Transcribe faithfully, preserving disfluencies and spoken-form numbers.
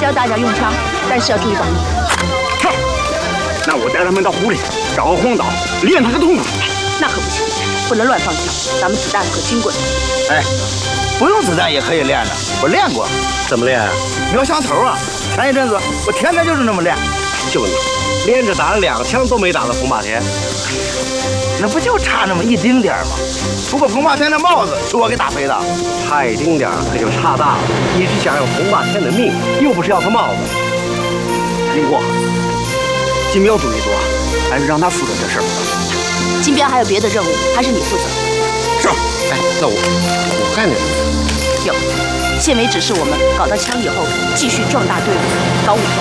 教大家用枪，但是要注意保密。 哼，那我带他们到湖里找个荒岛，练他个痛快。 那可不行，不能乱放枪，咱们子弹可金贵。 哎，不用子弹也可以练的，我练过。 怎么练啊？ 瞄枪头啊！前一阵子我天天就是那么练。 就你，连着打了两枪都没打到彭霸天。 那不就差那么一丁点儿吗？不过彭霸天的帽子是我给打飞的， 差一丁点儿可就差大了。你是想要彭霸天的命，又不是要他帽子。 林国，金彪主意多，还是让他负责这事儿。 金彪还有别的任务，还是你负责。 是。 哎，那我我干点什么？ 有，县委指示我们搞到枪以后，继续壮大队伍，搞武装。